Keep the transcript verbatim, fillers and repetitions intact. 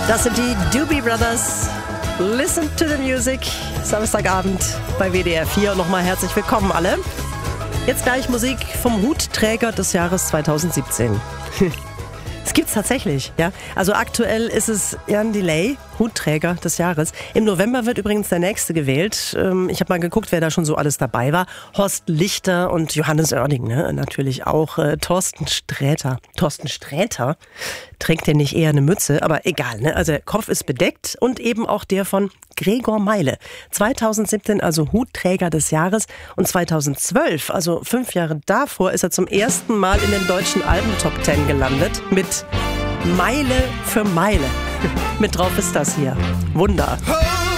Das sind die Doobie Brothers. Listen to the music. Samstagabend bei W D R vier. Und nochmal herzlich willkommen alle. Jetzt gleich Musik vom Hutträger des Jahres zweitausendsiebzehn. Das gibt's tatsächlich, ja. Also aktuell ist es Jan Delay, Hutträger des Jahres. Im November wird übrigens der nächste gewählt. Ich habe mal geguckt, wer da schon so alles dabei war. Horst Lichter und Johannes Oerding, ne? Natürlich auch äh, Thorsten Sträter. Thorsten Sträter trägt denn nicht eher eine Mütze, aber egal, ne? Also der Kopf ist bedeckt und eben auch der von Gregor Meile. zweitausendsiebzehn also Hutträger des Jahres und zweitausendzwölf, also fünf Jahre davor, ist er zum ersten Mal in den deutschen Alben-Top Ten gelandet mit Meile für Meile. Mit drauf ist das hier. Wunder.